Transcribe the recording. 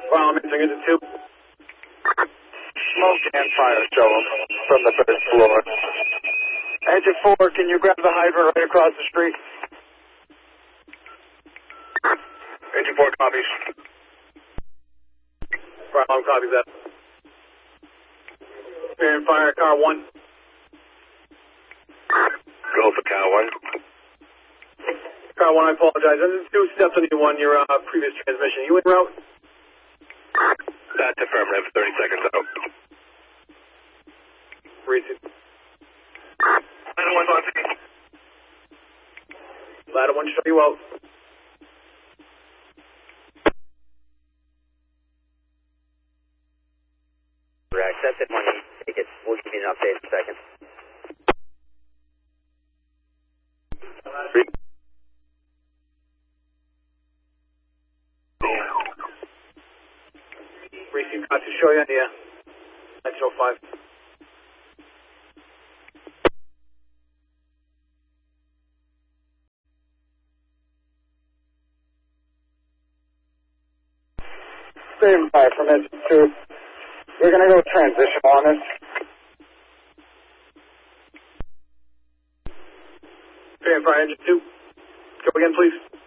Well, I'm missing it to 2. Smoke and fire show from the 3rd floor. Engine 4, can you grab the hydrant right across the street? Engine 4 copies. Bravo, copies that. And fire car 1. Go for car 1. Car 1, I apologize. Engine 2 steps on you on your previous transmission. You en route? That's affirmative. 30 seconds out. Receive. Ladder 1's on scene. Ladder 1, show you out. Accept it when you take it. We'll give you an update in a second. Receive, got to show you on the 1905. Stand by from engine 2. We're going to go transition on this. Stand by, engine 2. Go again, please.